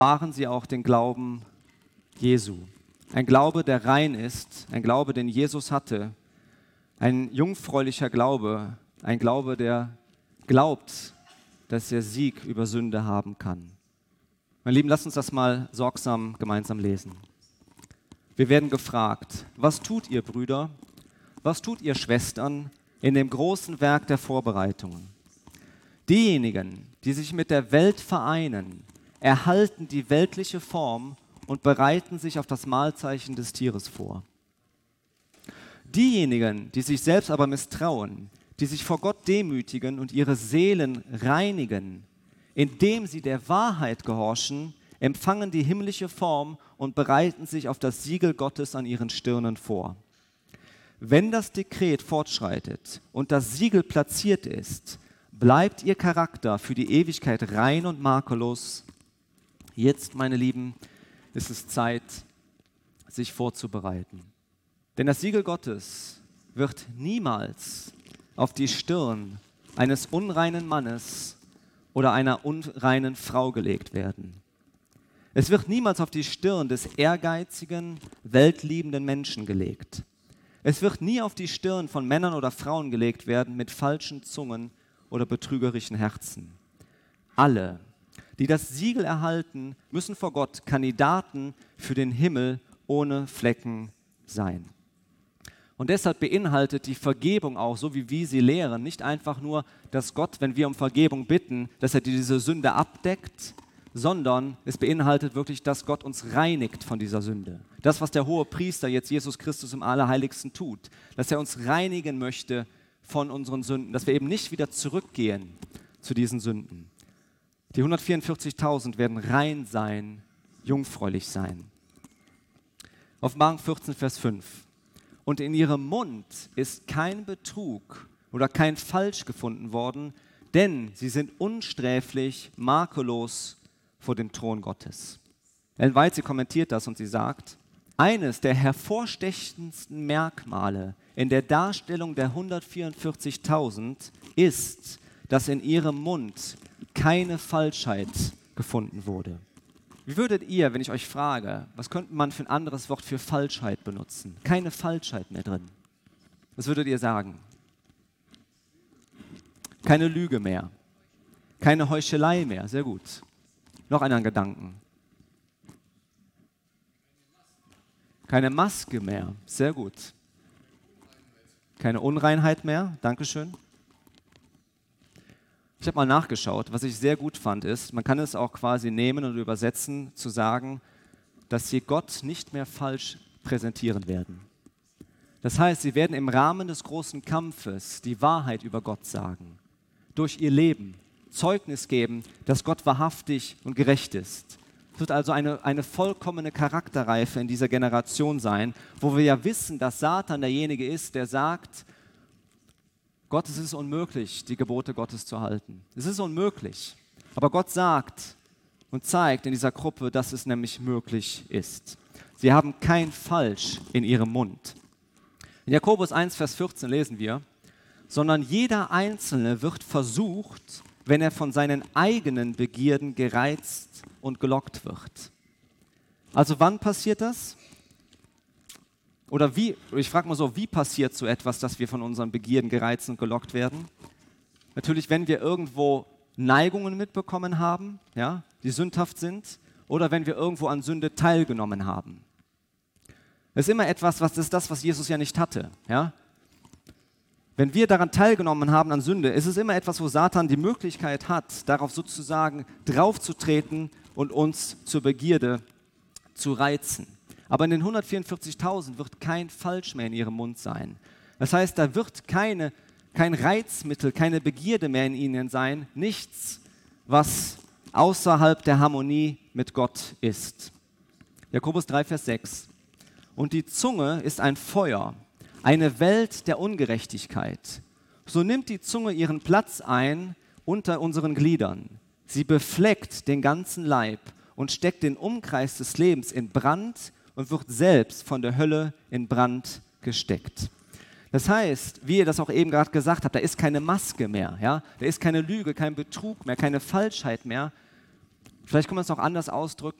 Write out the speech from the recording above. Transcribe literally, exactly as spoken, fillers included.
wahren sie auch den Glauben Jesu. Ein Glaube, der rein ist, ein Glaube, den Jesus hatte, ein jungfräulicher Glaube, ein Glaube, der glaubt, dass er Sieg über Sünde haben kann. Meine Lieben, lasst uns das mal sorgsam gemeinsam lesen. Wir werden gefragt, was tut ihr, Brüder, was tut ihr, Schwestern, in dem großen Werk der Vorbereitungen? Diejenigen, die sich mit der Welt vereinen, erhalten die weltliche Form und bereiten sich auf das Mahlzeichen des Tieres vor. Diejenigen, die sich selbst aber misstrauen, die sich vor Gott demütigen und ihre Seelen reinigen, indem sie der Wahrheit gehorchen, empfangen die himmlische Form und bereiten sich auf das Siegel Gottes an ihren Stirnen vor. Wenn das Dekret fortschreitet und das Siegel platziert ist, bleibt ihr Charakter für die Ewigkeit rein und makellos. Jetzt, meine Lieben, ist es Zeit, sich vorzubereiten. Denn das Siegel Gottes wird niemals auf die Stirn eines unreinen Mannes oder einer unreinen Frau gelegt werden. Es wird niemals auf die Stirn des ehrgeizigen, weltliebenden Menschen gelegt. Es wird nie auf die Stirn von Männern oder Frauen gelegt werden mit falschen Zungen oder betrügerischen Herzen. Alle, die das Siegel erhalten, müssen vor Gott Kandidaten für den Himmel ohne Flecken sein. Und deshalb beinhaltet die Vergebung auch, so wie wir sie lehren, nicht einfach nur, dass Gott, wenn wir um Vergebung bitten, dass er diese Sünde abdeckt, sondern es beinhaltet wirklich, dass Gott uns reinigt von dieser Sünde. Das, was der hohe Priester jetzt Jesus Christus im Allerheiligsten tut, dass er uns reinigen möchte von unseren Sünden, dass wir eben nicht wieder zurückgehen zu diesen Sünden. Die hundertvierundvierzigtausend werden rein sein, jungfräulich sein. Offenbarung vierzehn, Vers fünf. Und in ihrem Mund ist kein Betrug oder kein Falsch gefunden worden, denn sie sind unsträflich, makellos vor dem Thron Gottes. Ellen White, sie kommentiert das und sie sagt, eines der hervorstechendsten Merkmale in der Darstellung der hundertvierundvierzigtausend ist, dass in ihrem Mund keine Falschheit gefunden wurde. Wie würdet ihr, wenn ich euch frage, was könnte man für ein anderes Wort für Falschheit benutzen? Keine Falschheit mehr drin. Was würdet ihr sagen? Keine Lüge mehr. Keine Heuchelei mehr. Sehr gut. Noch einen Gedanken. Keine Maske mehr. Sehr gut. Keine Unreinheit mehr. Dankeschön. Ich habe mal nachgeschaut. Was ich sehr gut fand, ist, man kann es auch quasi nehmen und übersetzen, zu sagen, dass sie Gott nicht mehr falsch präsentieren werden. Das heißt, sie werden im Rahmen des großen Kampfes die Wahrheit über Gott sagen. Durch ihr Leben Zeugnis geben, dass Gott wahrhaftig und gerecht ist. Es wird also eine, eine vollkommene Charakterreife in dieser Generation sein, wo wir ja wissen, dass Satan derjenige ist, der sagt, Gott, es ist unmöglich, die Gebote Gottes zu halten. Es ist unmöglich. Aber Gott sagt und zeigt in dieser Gruppe, dass es nämlich möglich ist. Sie haben kein Falsch in ihrem Mund. In Jakobus eins, Vers vierzehn lesen wir, sondern jeder Einzelne wird versucht, wenn er von seinen eigenen Begierden gereizt und gelockt wird. Also wann passiert das? Oder wie, ich frage mal so, wie passiert so etwas, dass wir von unseren Begierden gereizt und gelockt werden? Natürlich, wenn wir irgendwo Neigungen mitbekommen haben, ja, die sündhaft sind, oder wenn wir irgendwo an Sünde teilgenommen haben. Das ist immer etwas, was das ist das, was Jesus ja nicht hatte, ja. Wenn wir daran teilgenommen haben an Sünde, ist es immer etwas, wo Satan die Möglichkeit hat, darauf sozusagen draufzutreten und uns zur Begierde zu reizen. Aber in den hundertvierundvierzigtausend wird kein Falsch mehr in ihrem Mund sein. Das heißt, da wird keine, kein Reizmittel, keine Begierde mehr in ihnen sein, nichts, was außerhalb der Harmonie mit Gott ist. Jakobus drei, Vers sechs. Und die Zunge ist ein Feuer, eine Welt der Ungerechtigkeit. So nimmt die Zunge ihren Platz ein unter unseren Gliedern. Sie befleckt den ganzen Leib und steckt den Umkreis des Lebens in Brand und wird selbst von der Hölle in Brand gesteckt. Das heißt, wie ihr das auch eben gerade gesagt habt, da ist keine Maske mehr, ja? Da ist keine Lüge, kein Betrug mehr, keine Falschheit mehr. Vielleicht kann man es auch anders ausdrücken.